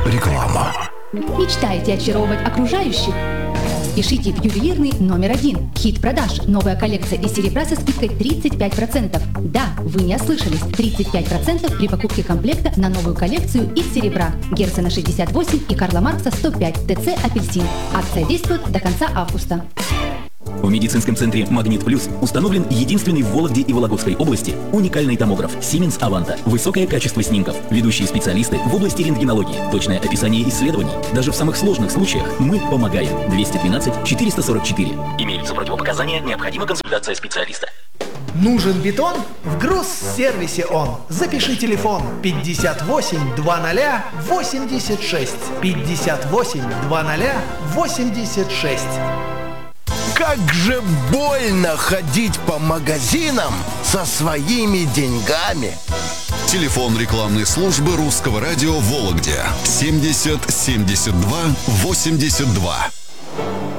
Реклама. Мечтаете очаровывать окружающих? Пишите в ювелирный номер 1. Хит продаж. Новая коллекция из серебра со скидкой 35%. Да, вы не ослышались. 35% при покупке комплекта на новую коллекцию из серебра. Герцена 68 и Карла Маркса 105. ТЦ «Апельсин». Акция действует до конца августа. В медицинском центре «Магнит Плюс» установлен единственный в Вологде и Вологодской области уникальный томограф Siemens Avanta. Высокое качество снимков, ведущие специалисты в области рентгенологии, точное описание исследований. Даже в самых сложных случаях мы помогаем. 212 444. Имеются противопоказания, необходима консультация специалиста. Нужен бетон? В Грузсервисе он. Запиши телефон 58 00 86. 58 00 86. Как же больно ходить по магазинам со своими деньгами. Телефон рекламной службы Русского радио в Вологде 70 72 82.